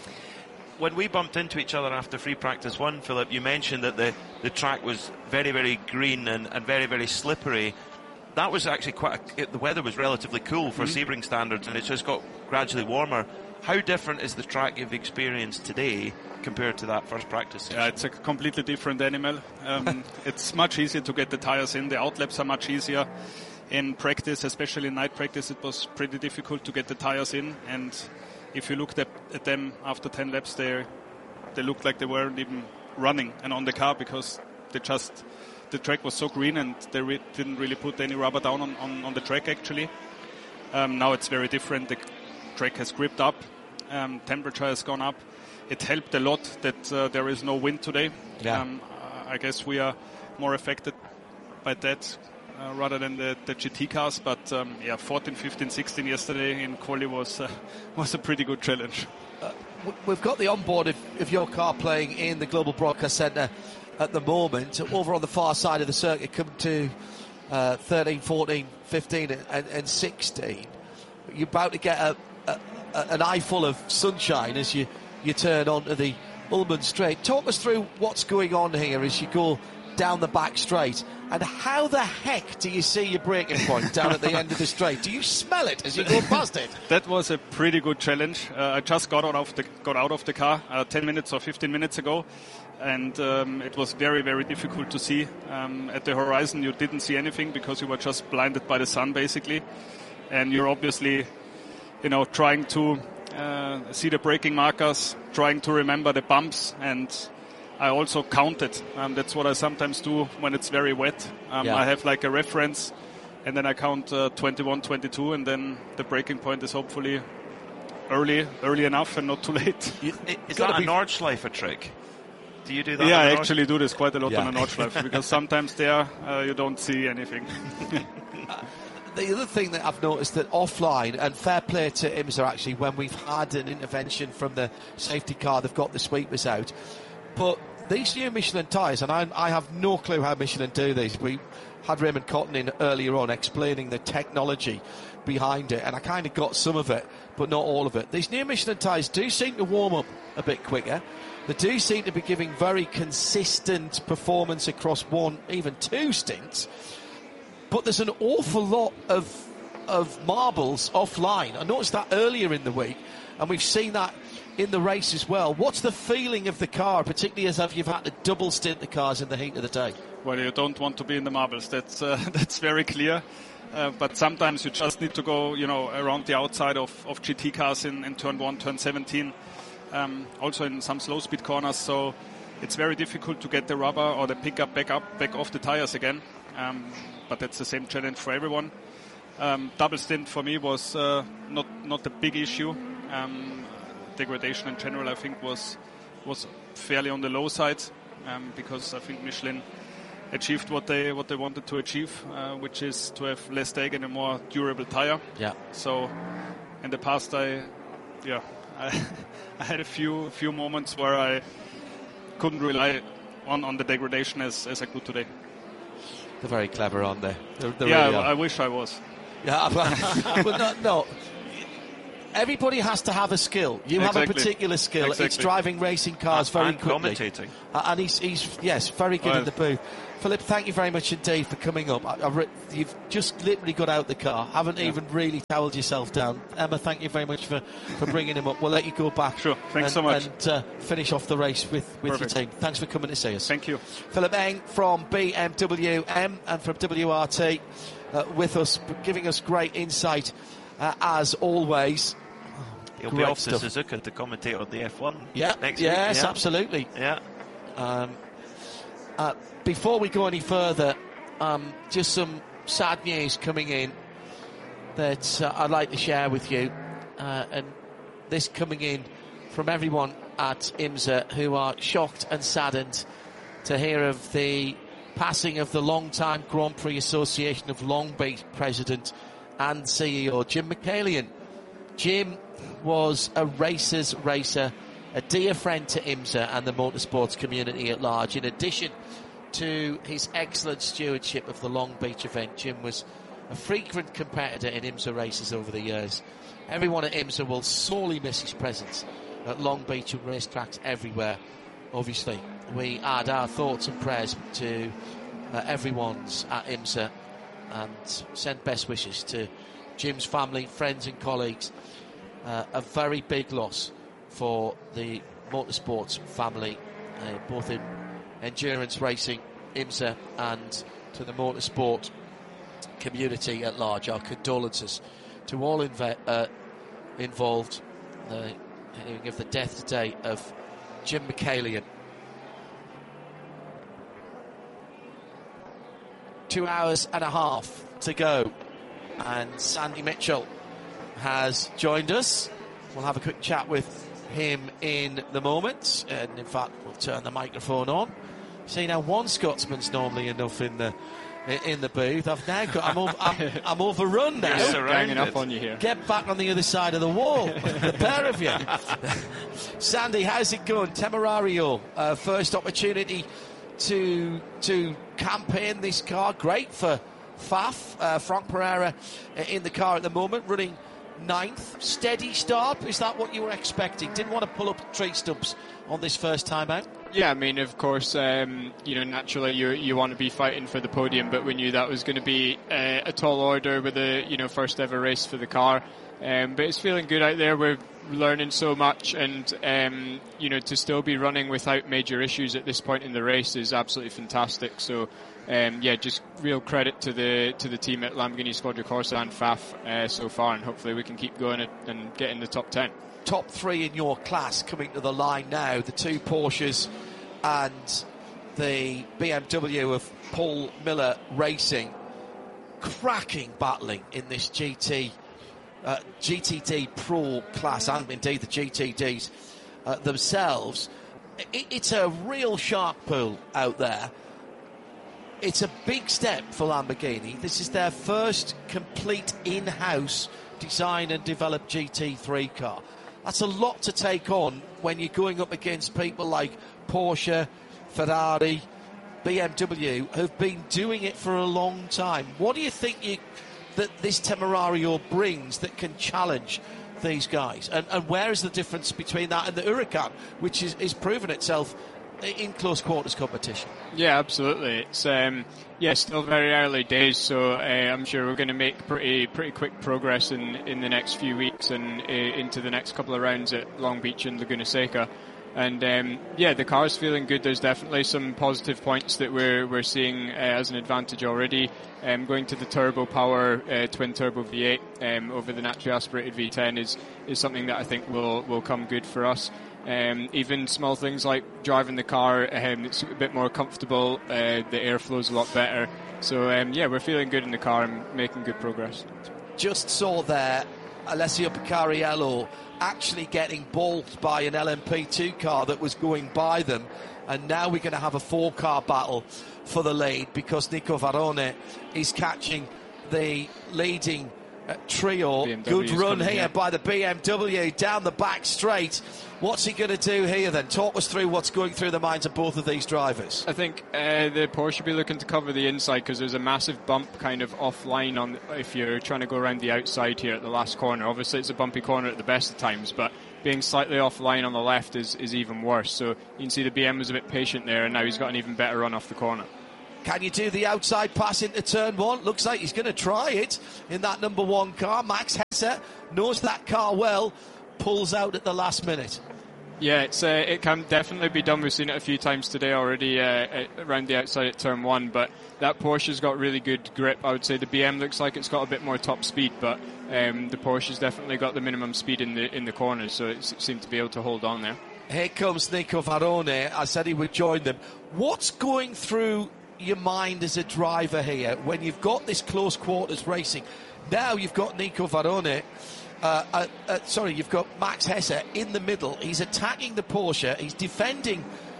When we bumped into each other after free practice one, Philip, you mentioned that the, the track was very, very green and, and very, very slippery. That was actually quite a, it, the weather was relatively cool for mm-hmm. Sebring standards, and it's just got gradually warmer. How different is the track you've experienced today compared to that first practice session? Yeah, it's a completely different animal. Um, it's much easier to get the tires in. The outlaps are much easier. In practice, especially in night practice, it was pretty difficult to get the tires in. And if you looked at, at them after ten laps, they they looked like they weren't even running and on the car, because they just the track was so green and they re- didn't really put any rubber down on, on, on the track actually. Um, now it's very different. The track has gripped up. Um, temperature has gone up. It helped a lot that uh, there is no wind today. Yeah. Um, I guess we are more affected by that uh, rather than the, the G T cars. But um, yeah, fourteen, fifteen, sixteen yesterday in quali was uh, was a pretty good challenge. Uh, we've got the onboard of, of your car playing in the Global Broadcast Centre at the moment. Over on the far side of the circuit, come to uh, thirteen, fourteen, fifteen and, and sixteen. You're about to get a, a, a, an eyeful of sunshine as you, you turn onto the Ulmann Straight. Talk us through what's going on here as you go down the back straight, and how the heck do you see your braking point down at the end of the straight? Do you smell it as you go past it? That was a pretty good challenge. Uh, I just got out of the got out of the car uh, ten minutes or fifteen minutes ago, and um, it was very very difficult to see. Um, at the horizon you didn't see anything because you were just blinded by the sun basically, and you're obviously, you know, trying to uh, see the braking markers, trying to remember the bumps, and I also counted. Um, that's what I sometimes do when it's very wet. Um, yeah. I have like a reference, and then I count uh, twenty-one, twenty-two, and then the braking point is hopefully early, early enough and not too late. You, is that a Nordschleife trick? Do you do that? Yeah, I Nord- actually do this quite a lot yeah. on a Nordschleife because sometimes there uh, you don't see anything. uh, the other thing that I've noticed that offline, and fair play to IMSA actually, when we've had an intervention from the safety car, they've got the sweepers out. But these new Michelin tyres, and I, I have no clue how Michelin do these. We had Raymond Cotton in earlier on explaining the technology behind it, and I kind of got some of it, but not all of it. These new Michelin tyres do seem to warm up a bit quicker. They do seem to be giving very consistent performance across one, even two stints. But there's an awful lot of of marbles offline. I noticed that earlier in the week, and we've seen that in the race as well. What's the feeling of the car, particularly as if you've had to double stint the cars in the heat of the day? Well, you don't want to be in the marbles. That's uh, that's very clear. Uh, but sometimes you just need to go, you know, around the outside of, of G T cars in, in turn one, turn seventeen. Um, also in some slow speed corners. So it's very difficult to get the rubber or the pickup back up, back off the tires again. Um, but that's the same challenge for everyone. Um, double stint for me was uh, not not a big issue. Um, degradation in general, I think, was was fairly on the low side, um, because I think Michelin achieved what they what they wanted to achieve, uh, which is to have less drag and a more durable tire. Yeah. So in the past, I yeah I, I had a few few moments where I couldn't rely on, on the degradation as, as I could today. They're very clever, aren't they? They're, they're yeah, really I, I wish I was. Yeah, but no, no. Everybody has to have a skill. You exactly. have a particular skill. Exactly. It's driving racing cars and, very and quickly. commentating. Uh, and he's, he's, yes, very good well, in the booth. Philip, thank you very much indeed for coming up. I, I re- you've just literally got out the car, haven't yeah. even really towelled yourself down. Emma, thank you very much for, for bringing him up. We'll let you go back. Sure, thanks and, so much. And uh, finish off the race with, with your team. Thanks for coming to see us. Thank you. Philip Eng from B M W M and from W R T uh, with us, giving us great insight uh, as always. He'll Great be off stuff. to Suzuka to commentate on the F one yeah. next yes, week. Yeah, absolutely. Yeah. Um, uh, before we go any further, um, just some sad news coming in that uh, I'd like to share with you. Uh, and this coming in from everyone at IMSA who are shocked and saddened to hear of the passing of the long-time Grand Prix Association of Long Beach president and C E O, Jim Michaelian. Jim was a racer's racer, a dear friend to IMSA and the motorsports community at large. In addition to his excellent stewardship of the Long Beach event, Jim was a frequent competitor in IMSA races over the years. Everyone at IMSA will sorely miss his presence at Long Beach and racetracks everywhere. Obviously, we add our thoughts and prayers to uh, everyone's at IMSA and send best wishes to Jim's family, friends and colleagues. Uh, a very big loss for the motorsports family, uh, both in endurance racing, IMSA, and to the motorsport community at large. Our condolences to all inve- uh, involved uh, hearing of the death today of Jim Michaelian. Two hours and a half to go, and Sandy Mitchell has joined us. We'll have a quick chat with him in the moment, and in fact we'll turn the microphone on. See, now one Scotsman's normally enough in the in the booth. I've now got I'm, over, I'm, I'm overrun now. You're ganging up on you here. Get back on the other side of the wall, the pair of you. Sandy, how's it going? Temerario, uh, first opportunity to to campaign this car. Great for Faf, uh, Frank Pereira in the car at the moment, running ninth. Steady start, is that what you were expecting? Didn't want to pull up tree stumps on this first time out? Yeah, I mean, of course, um, you know, naturally you you want to be fighting for the podium, but we knew that was going to be uh, a tall order with a, you know, first ever race for the car. Um, but it's feeling good out there. We're learning so much, and um, you know, to still be running without major issues at this point in the race is absolutely fantastic. So, um, yeah, just real credit to the to the team at Lamborghini Squadra Corsa and F A F uh, so far, and hopefully we can keep going and get in the top ten. Top three in your class coming to the line now. The two Porsches and the B M W of Paul Miller Racing. Cracking battling in this G T. Uh, G T D Pro class, and indeed the G T Ds uh, themselves. It, it's a real shark pool out there. It's a big step for Lamborghini. This is their first complete in-house design and developed G T three car. That's a lot to take on when you're going up against people like Porsche, Ferrari, B M W, who've been doing it for a long time. What do you think you... that this Temerario brings that can challenge these guys? And, and where is the difference between that and the Huracan, which is, is proven itself in close quarters competition? Yeah, absolutely. It's um, yeah, still very early days, so uh, I'm sure we're going to make pretty pretty quick progress in, in the next few weeks and uh, into the next couple of rounds at Long Beach and Laguna Seca. And um, yeah, the car's feeling good. There's definitely some positive points that we're we're seeing uh, as an advantage already. Um, going to the turbo power uh, twin turbo V eight um, over the naturally aspirated V ten is is something that I think will will come good for us. Um, even small things like driving the car, um, it's a bit more comfortable. Uh, the airflow's a lot better. So um, yeah, we're feeling good in the car and making good progress. Just saw there Alessio Picariello actually getting balked by an L M P two car that was going by them, and now we're going to have a four car battle for the lead because Nico Varrone is catching the leading uh, trio. B M W Good run coming, here yeah. by the B M W down the back straight. What's he going to do here then? Talk us through what's going through the minds of both of these drivers. I think uh, the Porsche will be looking to cover the inside because there's a massive bump kind of offline on if you're trying to go around the outside here at the last corner. Obviously, it's a bumpy corner at the best of times, but being slightly offline on the left is, is even worse. So you can see the B M was a bit patient there, and now he's got an even better run off the corner. Can you do the outside pass into turn one? Looks like he's going to try it in that number one car. Max Hesse knows that car well, pulls out at the last minute. Yeah, it's uh, it can definitely be done. We've seen it a few times today already uh, around the outside at turn one, but that Porsche's got really good grip. I would say the B M looks like it's got a bit more top speed, but um, the Porsche's definitely got the minimum speed in the in the corners, so it seemed to be able to hold on there. Here comes Nico Varrone. I said he would join them. What's going through your mind as a driver here when you've got this close quarters racing? Now you've got Nico Varrone. Uh, uh, uh, sorry, you've got Max Hesse in the middle. He's attacking the Porsche. He's defending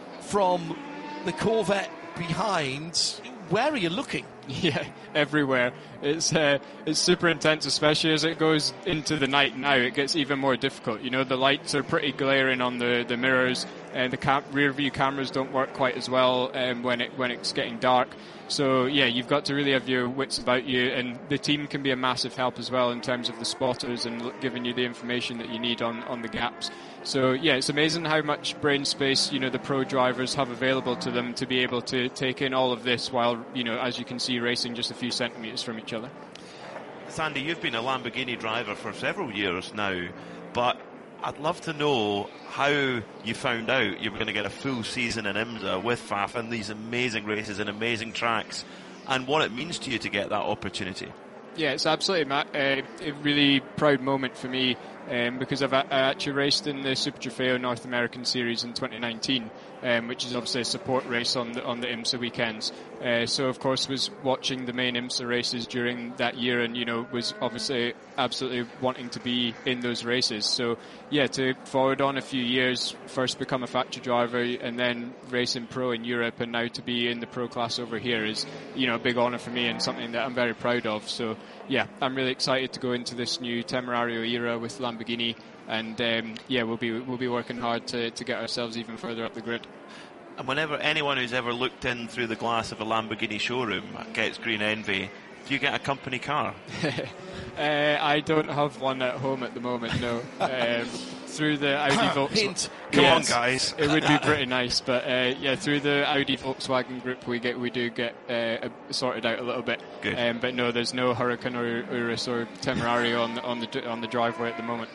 from the Corvette behind. Where are you looking? Yeah, everywhere. It's uh, it's super intense, especially as it goes into the night now. It gets even more difficult. You know, the lights are pretty glaring on the, the mirrors, and the cam- rear view cameras don't work quite as well um, when it when it's getting dark. So, yeah, you've got to really have your wits about you, and the team can be a massive help as well in terms of the spotters and giving you the information that you need on, on the gaps. So, yeah, it's amazing how much brain space, you know, the pro drivers have available to them to be able to take in all of this while, you know, as you can see, racing just a few centimetres from each other. Sandy, you've been a Lamborghini driver for several years now, but I'd love to know how you found out you were going to get a full season in IMSA with F A F and these amazing races and amazing tracks, and what it means to you to get that opportunity. Yeah, it's absolutely ma- uh, a really proud moment for me um, because I've a- I actually raced in the Super Trofeo North American Series in twenty nineteen, um, which is obviously a support race on the on the IMSA weekends. Uh, so of course was watching the main IMSA races during that year, and you know was obviously absolutely wanting to be in those races. So yeah, to forward on a few years, first become a factory driver and then race in pro in Europe, and now to be in the pro class over here is you know a big honour for me and something that I'm very proud of. So yeah, I'm really excited to go into this new Temerario era with Lamborghini, and um, yeah, we'll be we'll be working hard to, to get ourselves even further up the grid. And whenever anyone who's ever looked in through the glass of a Lamborghini showroom gets green envy, do you get a company car? uh, I don't have one at home at the moment, no. Um, through the Audi Volkswagen. Hint. Come yes, on, guys. It would be pretty nice, but uh, yeah, through the Audi Volkswagen group, we get we do get uh, sorted out a little bit. Good. Um, but no, there's no Huracan or Urus or Temerario on the, on the on the driveway at the moment.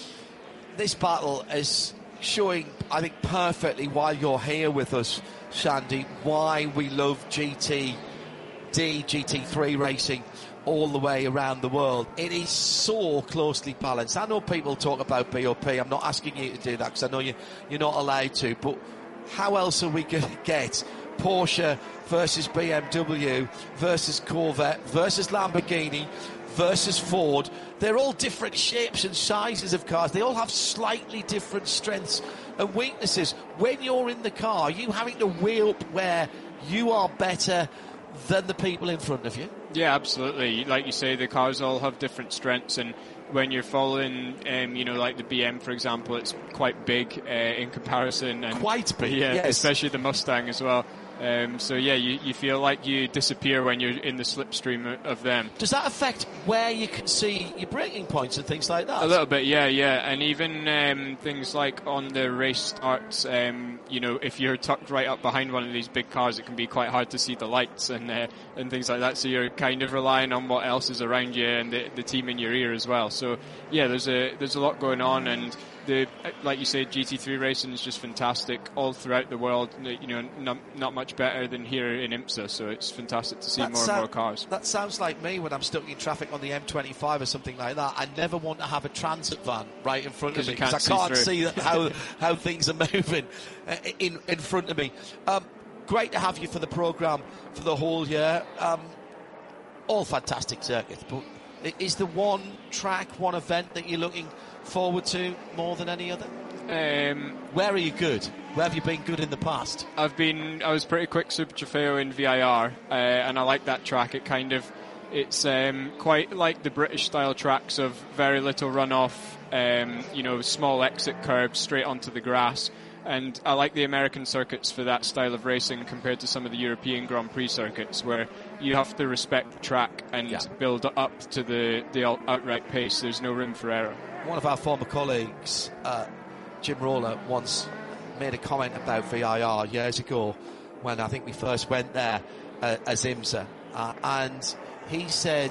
This battle is showing, I think, perfectly why you're here with us, Shandy, why we love G T D, G T three racing all the way around the world. It is so closely balanced. I know people talk about B O P. I'm not asking you to do that because I know you, you're not allowed to, but how else are we going to get Porsche versus B M W versus Corvette versus Lamborghini versus Ford? They're all different shapes and sizes of cars. They all have slightly different strengths and weaknesses. When you're in the car, are you having to weigh up where you are better than the people in front of you? Yeah, absolutely. Like you say, the cars all have different strengths, and when you're following, um, you know, like the B M, for example, it's quite big uh, in comparison. And Quite big, yeah, yes. especially the Mustang as well. Um, so yeah, you, you feel like you disappear when you're in the slipstream of them. Does that affect where you can see your braking points and things like that? A little bit, yeah, yeah. And even um, things like on the race starts, um, you know, if you're tucked right up behind one of these big cars, it can be quite hard to see the lights and uh, and things like that. So you're kind of relying on what else is around you and the, the team in your ear as well. So yeah, there's a there's a lot going on, and the like you said, G T three racing is just fantastic all throughout the world. You know, not, not much better than here in IMSA. So it's fantastic to see That more sound- and more cars. That sounds like me when I'm stuck in traffic on the M twenty-five or something like that. I never want to have a transit van right in front of 'Cause me you can't because I can't see see, how how things are moving uh, in in front of me. Um, great to have you for the programme for the whole year. Um, all fantastic circuits, but i- is there one track, one event that you're looking forward to more than any other? Um, Where are you good? Where have you been good in the past? I've been, I was pretty quick Super Trofeo in V I R, uh, and I like that track. It kind of It's um, quite like the British-style tracks of very little runoff, um, you know, small exit curves straight onto the grass. And I like the American circuits for that style of racing compared to some of the European Grand Prix circuits, where you have to respect the track and yeah. build up to the, the outright pace. There's no room for error. One of our former colleagues, uh, Jim Roller, once made a comment about V I R years ago when I think we first went there uh, as IMSA. Uh, and he said,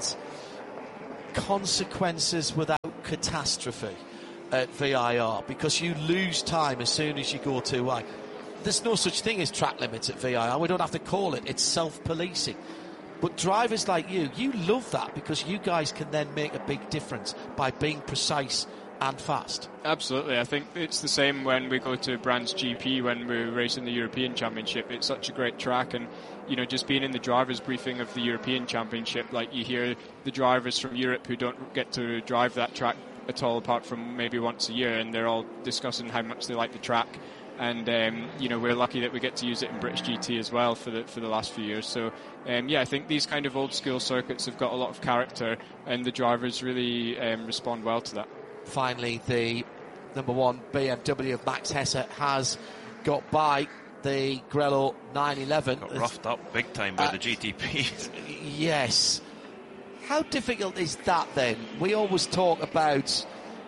consequences without catastrophe at V I R, because you lose time as soon as you go too wide. There's no such thing as track limits at V I R. We don't have to call it. It's self-policing. But drivers like you, you love that because you guys can then make a big difference by being precise and fast. Absolutely. I think it's the same when we go to Brands G P when we race in the European Championship. It's such a great track, and you know, just being in the drivers briefing of the European Championship, like you hear the drivers from Europe who don't get to drive that track at all apart from maybe once a year, and they're all discussing how much they like the track. And um, you know, we're lucky that we get to use it in British G T as well for the for the last few years. So um, yeah, I think these kind of old school circuits have got a lot of character, and the drivers really um, respond well to that. Finally, the number one B M W of Max Hesse has got by the Grello nine eleven. Got roughed up big time by uh, the G T P. Yes. How difficult is that then? We always talk about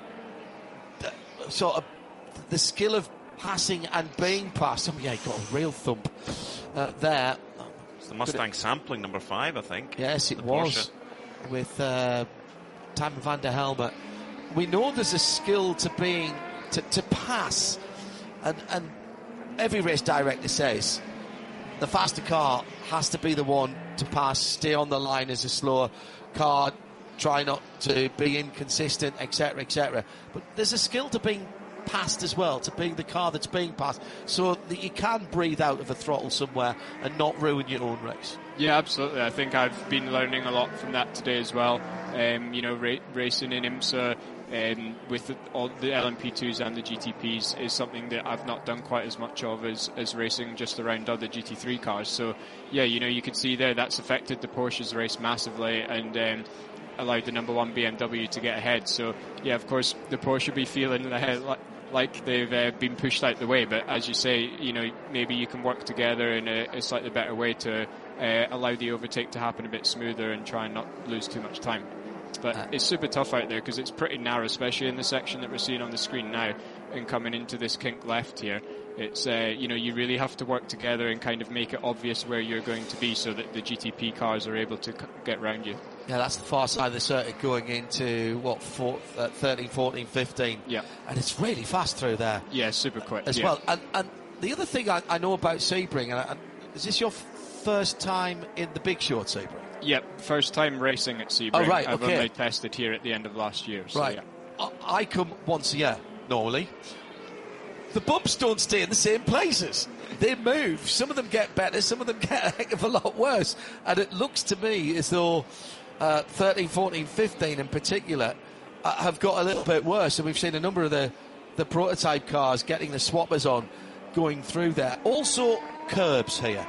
the, sort of the skill of passing and being passed. Oh yeah, he got a real thump uh, there. It's the Mustang sampling number five, I think. Yes, it was. Porsche. With uh, Timon van der Helme. We know there's a skill to being to, to pass, and, and every race director says the faster car has to be the one to pass, stay on the line as a slower car, try not to be inconsistent, etc, etc. But there's a skill to being passed as well, to being the car that's being passed, so that you can breathe out of a throttle somewhere and not ruin your own race. Yeah, absolutely. I think I've been learning a lot from that today as well. Um, you know, ra- racing in IMSA um, with the, all the L M P twos and the G T Ps is something that I've not done quite as much of as, as racing just around other G T three cars. So, yeah, you know, you can see there that's affected the Porsche's race massively and um, allowed the number one B M W to get ahead. So, yeah, of course, the Porsche will be feeling like, like they've uh, been pushed out the way. But as you say, you know, maybe you can work together in a, a slightly better way to uh, allow the overtake to happen a bit smoother and try and not lose too much time. But uh, it's super tough out there because it's pretty narrow, especially in the section that we're seeing on the screen now. And coming into this kink left here, it's uh, you know, you really have to work together and kind of make it obvious where you're going to be so that the G T P cars are able to c- get round you. Yeah, that's the far side of the circuit going into what four, uh, thirteen, fourteen, fifteen. Yeah, and it's really fast through there. Yeah, super quick as yeah. well. And and the other thing I, I know about Sebring, and, and is this your first time in the Big Short, Sebring? Yep, first time racing at Sebring. Oh, right, I've okay. only tested here at the end of last year. So, right. Yeah. I, I come once a year, normally. The bumps don't stay in the same places. They move. Some of them get better, some of them get a heck of a lot worse. And it looks to me as though uh, thirteen, fourteen, fifteen in particular uh, have got a little bit worse. And we've seen a number of the, the prototype cars getting the swappers on going through there. Also, curbs here.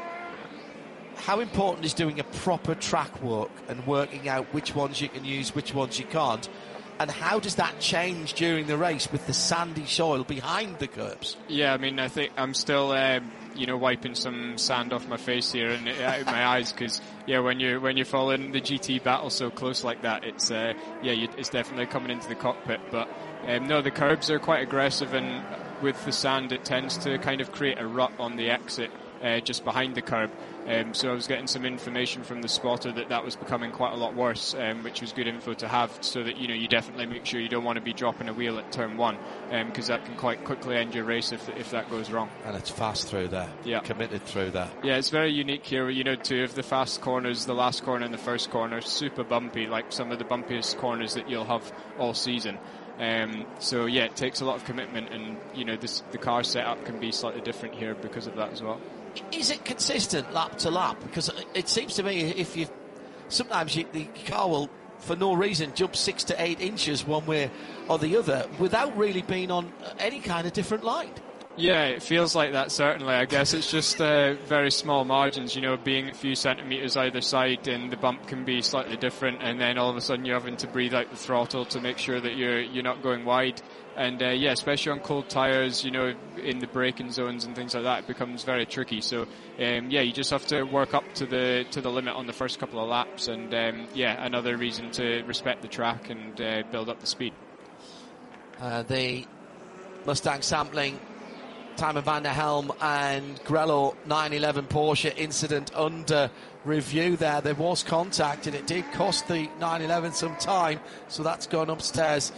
How important is doing a proper track work and working out which ones you can use, which ones you can't? And how does that change during the race with the sandy soil behind the curbs? Yeah, I mean, I think I'm still, um, you know, wiping some sand off my face here and out of my eyes because, yeah, when you're when you're following the G T battle so close like that, it's uh, yeah, you, it's definitely coming into the cockpit. But um, no, the curbs are quite aggressive, and with the sand, it tends to kind of create a rut on the exit uh, just behind the curb. Um, so I was getting some information from the spotter that that was becoming quite a lot worse, um, which was good info to have, so that, you know, you definitely make sure you don't want to be dropping a wheel at turn one, because um, that can quite quickly end your race if if that goes wrong. And it's fast through there. Yeah. Committed through there. Yeah, it's very unique here. You know, two of the fast corners, the last corner and the first corner, super bumpy, like some of the bumpiest corners that you'll have all season. Um, so yeah, it takes a lot of commitment, and you know, this, the car setup can be slightly different here because of that as well. Is it consistent lap to lap? Because it seems to me if you sometimes you, the car will, for no reason, jump six to eight inches one way or the other without really being on any kind of different line. Yeah, it feels like that, certainly. I guess it's just uh, very small margins, you know, being a few centimetres either side, and the bump can be slightly different, and then all of a sudden you're having to breathe out the throttle to make sure that you're you're not going wide. And uh, yeah, especially on cold tyres, you know, in the braking zones and things like that, it becomes very tricky. So um, yeah, you just have to work up to the to the limit on the first couple of laps, and um, yeah, another reason to respect the track and uh, build up the speed. Uh, the Mustang sampling, Timon van der Helm and Grello nine eleven Porsche incident under review there. There was contact and it did cost the nine eleven some time, so that's gone upstairs